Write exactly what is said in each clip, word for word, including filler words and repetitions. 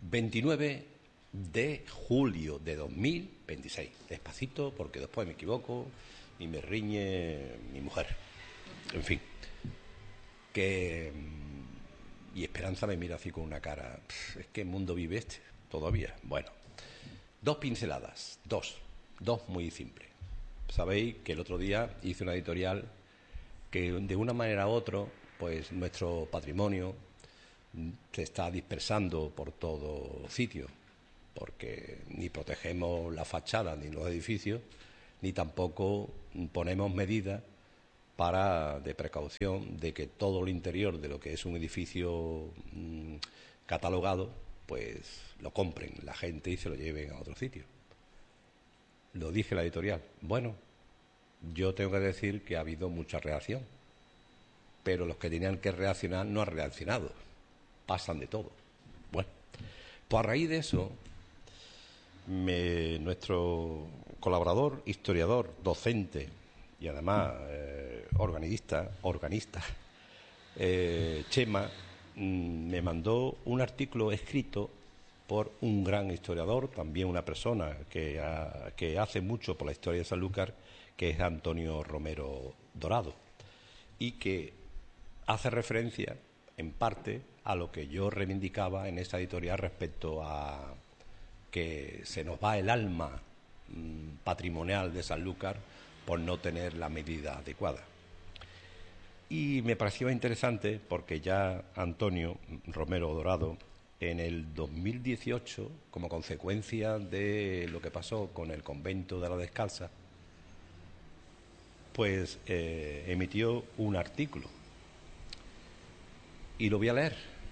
veintinueve de julio de dos mil veintiséis. Despacito, porque después me equivoco y me riñe mi mujer. En fin. Que... Y Esperanza me mira así con una cara... Es que el mundo vive este, todavía. Bueno. Dos pinceladas. Dos. Dos muy simples. Sabéis que el otro día hice una editorial que de una manera u otra, pues nuestro patrimonio se está dispersando por todo sitio, porque ni protegemos la fachada ni los edificios, ni tampoco ponemos medidas para de precaución de que todo el interior de lo que es un edificio mmm, catalogado, pues lo compren la gente y se lo lleven a otro sitio. Lo dije en la editorial. Bueno, yo tengo que decir que ha habido mucha reacción, pero los que tenían que reaccionar no han reaccionado. Pasan de todo. Bueno, pues a raíz de eso, me, nuestro colaborador, historiador, docente y además eh, organista, organista eh, Chema, mmm, me mandó un artículo escrito por un gran historiador, también una persona que, ha, que hace mucho por la historia de Sanlúcar, que es Antonio Romero Dorado, y que hace referencia, en parte, a lo que yo reivindicaba en esta editorial respecto a que se nos va el alma mmm, patrimonial de Sanlúcar por no tener la medida adecuada. Y me pareció interesante porque ya Antonio Romero Dorado, en el dos mil dieciocho, como consecuencia de lo que pasó con el convento de la Descalza, pues eh, emitió un artículo. Y lo voy a leer.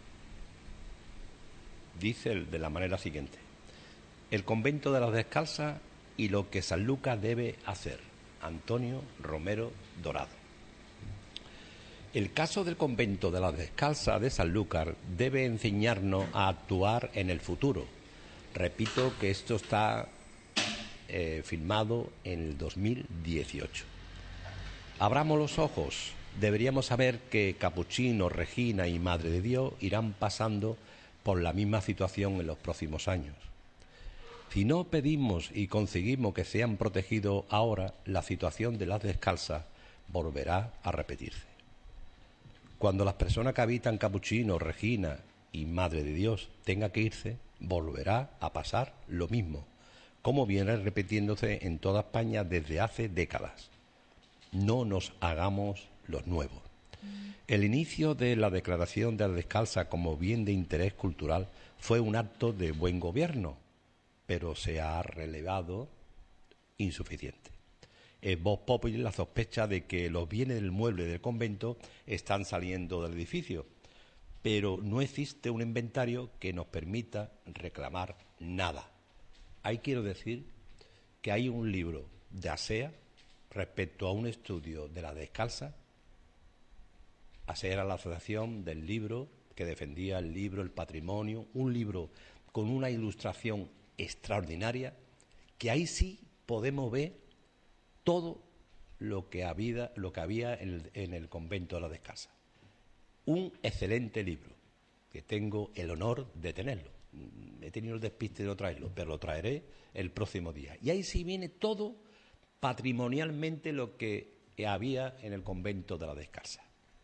Dice de la manera siguiente: el convento de la Descalza y lo que Sanlúcar debe hacer. Antonio Romero Dorado. El caso del convento de la Descalza de Sanlúcar debe enseñarnos a actuar en el futuro. Repito que esto está eh, filmado en el dos mil dieciocho. Abramos los ojos. Deberíamos saber que Capuchino, Regina y Madre de Dios irán pasando por la misma situación en los próximos años. Si no pedimos y conseguimos que sean protegidos ahora, la situación de las descalzas volverá a repetirse. Cuando las personas que habitan Capuchino, Regina y Madre de Dios tengan que irse, volverá a pasar lo mismo, como viene repitiéndose en toda España desde hace décadas. No nos hagamos los nuevos. El inicio de la declaración de la Descalza como bien de interés cultural fue un acto de buen gobierno, pero se ha relevado insuficiente. Es vox populi la sospecha de que los bienes del mueble del convento están saliendo del edificio, pero no existe un inventario que nos permita reclamar nada. Ahí quiero decir que hay un libro de ASEA respecto a un estudio de la Descalza. ASEA era la asociación del libro que defendía el libro, el patrimonio, un libro con una ilustración extraordinaria, que ahí sí podemos ver todo lo que había, lo que había en el, en el convento de la Descalza. Un excelente libro, que tengo el honor de tenerlo. He tenido el despiste de no traerlo, pero lo traeré el próximo día. Y ahí sí viene todo patrimonialmente lo que había en el convento de la Descalza.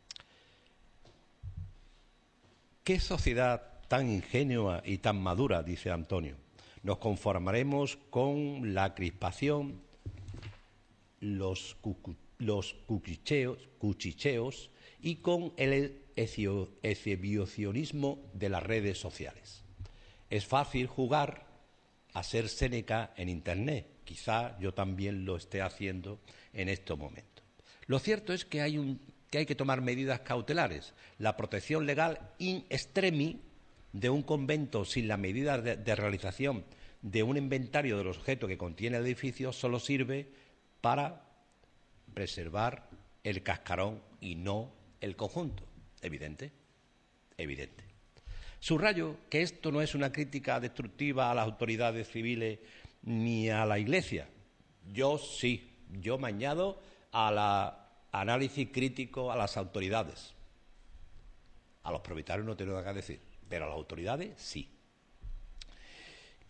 ¿Qué sociedad tan ingenua y tan madura?, dice Antonio. Nos conformaremos con la crispación, los, cucu, los cuchicheos, cuchicheos y con el exhibicionismo de las redes sociales. Es fácil jugar a ser Séneca en Internet. Quizá yo también lo esté haciendo en estos momentos. Lo cierto es que hay, un, que, hay que tomar medidas cautelares. La protección legal in extremis de un convento sin la medida de, de realización de un inventario de los objetos que contiene el edificio solo sirve para preservar el cascarón y no el conjunto. Evidente, evidente. Subrayo que esto no es una crítica destructiva a las autoridades civiles ni a la Iglesia. Yo sí, yo me añado al análisis crítico a las autoridades. A los propietarios no tengo nada que decir, pero a las autoridades sí.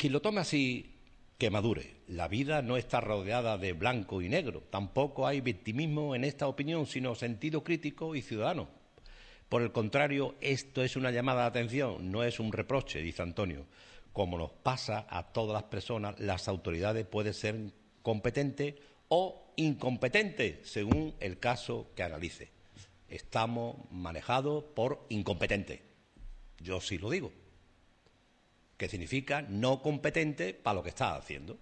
Quien lo tome así, que madure. La vida no está rodeada de blanco y negro. Tampoco hay victimismo en esta opinión, sino sentido crítico y ciudadano. Por el contrario, esto es una llamada de atención, no es un reproche, dice Antonio. Como nos pasa a todas las personas, las autoridades pueden ser competentes o incompetentes, según el caso que analice. Estamos manejados por incompetentes. Yo sí lo digo. Que significa no competente para lo que está haciendo.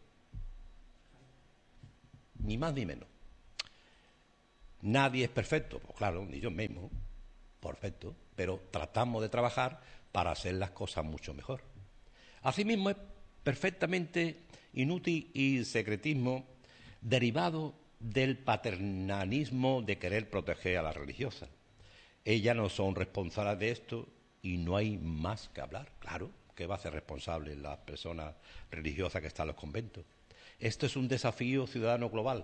Ni más ni menos. Nadie es perfecto, pues claro, ni yo mismo, perfecto, pero tratamos de trabajar para hacer las cosas mucho mejor. Asimismo, es perfectamente inútil y secretismo derivado del paternalismo de querer proteger a las religiosas. Ellas no son responsables de esto y no hay más que hablar, claro. ¿Qué va a hacer responsable las personas religiosas que están en los conventos? Esto es un desafío ciudadano global.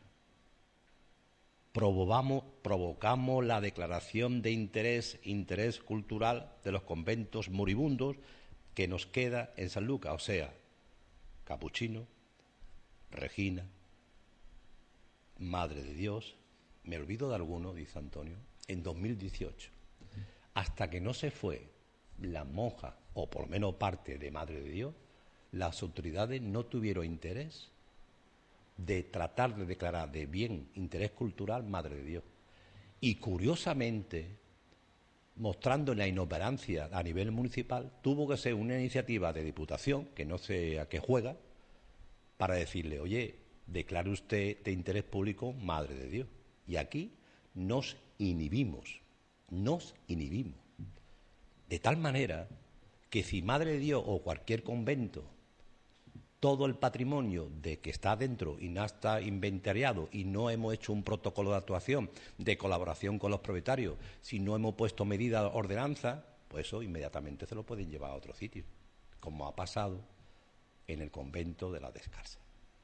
Provocamos, provocamos la declaración de interés, interés cultural de los conventos moribundos que nos queda en San Lucas, o sea, Capuchino, Regina, Madre de Dios. Me olvido de alguno, dice Antonio, en dos mil dieciocho. Hasta que no se fue la monja, o por lo menos parte de Madre de Dios, las autoridades no tuvieron interés de tratar de declarar de bien interés cultural Madre de Dios. Y curiosamente, mostrando la inoperancia a nivel municipal, tuvo que ser una iniciativa de Diputación, que no sé a qué juega, para decirle, oye, declare usted de interés público Madre de Dios. Y aquí nos inhibimos, nos inhibimos. De tal manera que si Madre de Dios o cualquier convento, todo el patrimonio de que está dentro y no está inventariado y no hemos hecho un protocolo de actuación de colaboración con los propietarios, si no hemos puesto medidas, ordenanzas, pues eso inmediatamente se lo pueden llevar a otro sitio, como ha pasado en el convento de la Descalza.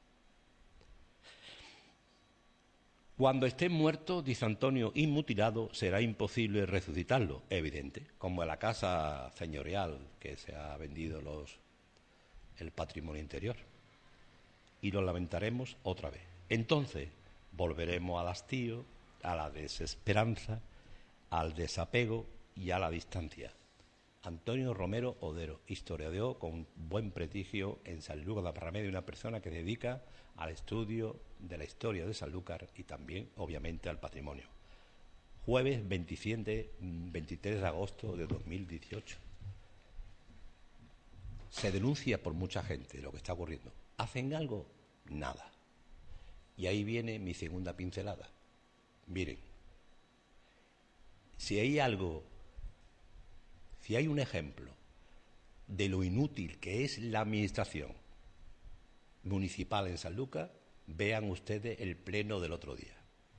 Cuando esté muerto, dice Antonio, y mutilado, será imposible resucitarlo, evidente, como en la casa señorial que se ha vendido los, el patrimonio interior. Y lo lamentaremos otra vez. Entonces, volveremos al hastío, a la desesperanza, al desapego y a la distancia. Antonio Romero Odero, historiador con buen prestigio en Sanlúcar de Barrameda, una persona que dedica al estudio de la historia de Sanlúcar y también, obviamente, al patrimonio. Jueves veintisiete, veintitrés de agosto de dos mil dieciocho. Se denuncia por mucha gente lo que está ocurriendo. ¿Hacen algo? Nada. Y ahí viene mi segunda pincelada. Miren, si hay algo... Si hay un ejemplo de lo inútil que es la administración municipal en Sanlúcar, vean ustedes el pleno del otro día.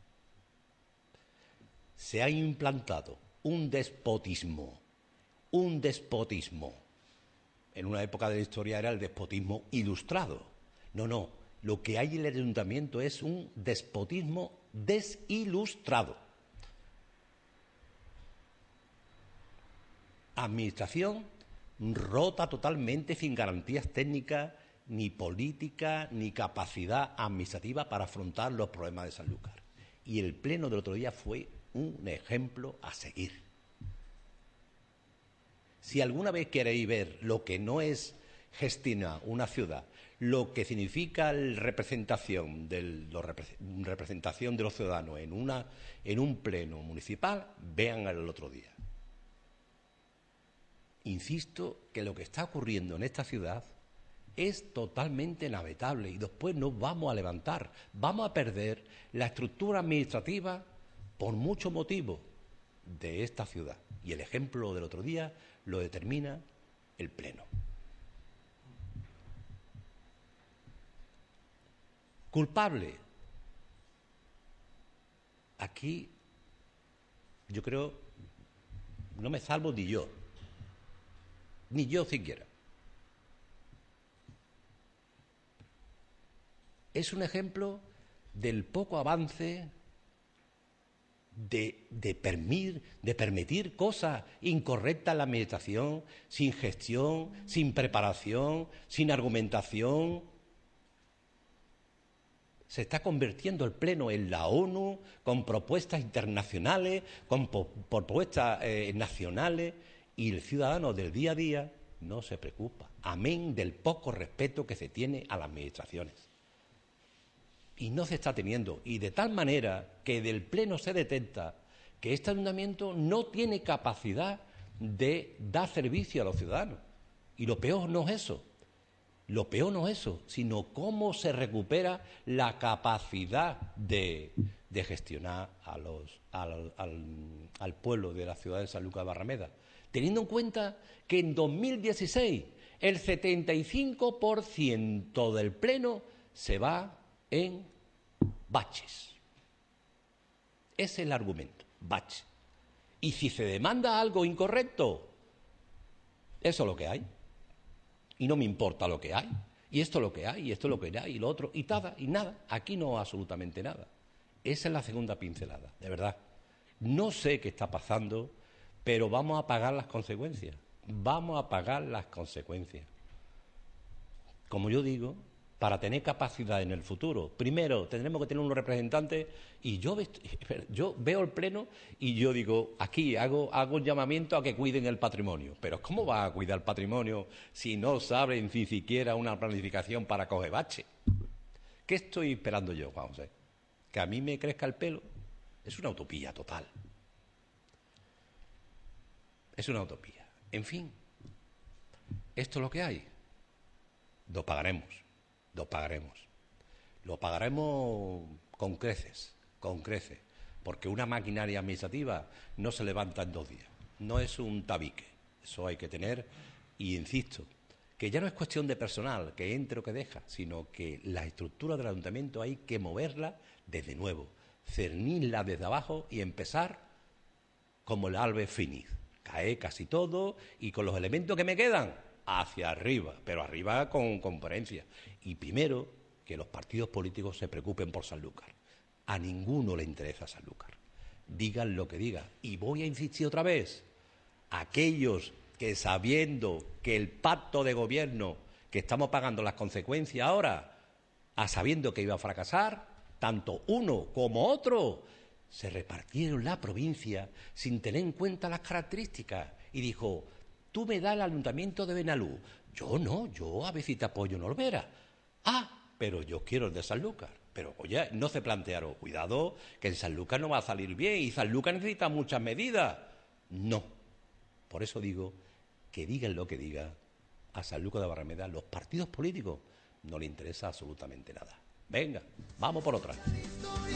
Se ha implantado un despotismo, un despotismo. En una época de la historia era el despotismo ilustrado. No, no, lo que hay en el ayuntamiento es un despotismo desilustrado. Administración rota totalmente, sin garantías técnicas, ni política, ni capacidad administrativa para afrontar los problemas de Sanlúcar. Y el pleno del otro día fue un ejemplo a seguir. Si alguna vez queréis ver lo que no es gestionar una ciudad, lo que significa la representación, del, lo repre, representación de los ciudadanos en, una, en un pleno municipal, vean el otro día. Insisto que lo que está ocurriendo en esta ciudad es totalmente inevitable y después nos vamos a levantar. Vamos a perder la estructura administrativa por muchos motivos de esta ciudad. Y el ejemplo del otro día lo determina el Pleno. Culpable. Aquí yo creo, no me salvo ni yo. Ni yo siquiera. Es un ejemplo del poco avance de, de, permitir, de permitir cosas incorrectas en la administración, sin gestión, sin preparación, sin argumentación. Se está convirtiendo el Pleno en la ONU, con propuestas internacionales, con propuestas eh, nacionales, y el ciudadano del día a día no se preocupa, amén del poco respeto que se tiene a las administraciones. Y no se está teniendo, y de tal manera que del Pleno se detecta que este ayuntamiento no tiene capacidad de dar servicio a los ciudadanos. Y lo peor no es eso, lo peor no es eso, sino cómo se recupera la capacidad de, de gestionar a los, al, al, al pueblo de la ciudad de Sanlúcar de Barrameda, teniendo en cuenta que en dos mil dieciséis el setenta y cinco por ciento del Pleno se va en baches. Ese es el argumento, baches. Y si se demanda algo incorrecto, eso es lo que hay. Y no me importa lo que hay. Y esto es lo que hay, y esto es lo que hay, y lo otro, y nada, y nada. Aquí no absolutamente nada. Esa es la segunda pincelada, de verdad. No sé qué está pasando, pero vamos a pagar las consecuencias. Vamos a pagar las consecuencias. Como yo digo, para tener capacidad en el futuro, primero tendremos que tener unos representantes, y yo, yo veo el Pleno y yo digo, aquí hago, hago un llamamiento a que cuiden el patrimonio. Pero ¿cómo va a cuidar el patrimonio si no saben ni siquiera una planificación para coger bache? ¿Qué estoy esperando yo, Juan José? ¿Que a mí me crezca el pelo? Es una utopía total. Es una utopía. En fin, esto es lo que hay. Lo pagaremos. Lo pagaremos. Lo pagaremos con creces, con creces, porque una maquinaria administrativa no se levanta en dos días. No es un tabique. Eso hay que tener, y insisto, que ya no es cuestión de personal, que entre o que deja, sino que la estructura del ayuntamiento hay que moverla desde nuevo, cernirla desde abajo y empezar como el ave finis. Cae casi todo y con los elementos que me quedan hacia arriba, pero arriba con coherencia. Y primero, que los partidos políticos se preocupen por Sanlúcar. A ninguno le interesa Sanlúcar. Digan lo que digan. Y voy a insistir otra vez. Aquellos que, sabiendo que el pacto de gobierno, que estamos pagando las consecuencias ahora, a sabiendo que iba a fracasar, tanto uno como otro, se repartieron la provincia sin tener en cuenta las características. Y dijo, tú me das el ayuntamiento de Benalú. Yo no, yo a ver si te apoyo en Olvera. Ah, pero yo quiero el de Sanlúcar. Pero oye, no se plantearon, cuidado, que en Sanlúcar no va a salir bien y Sanlúcar necesita muchas medidas. No. Por eso digo que digan lo que digan, a Sanlúcar de Barrameda los partidos políticos no le interesa absolutamente nada. Venga, vamos por otra.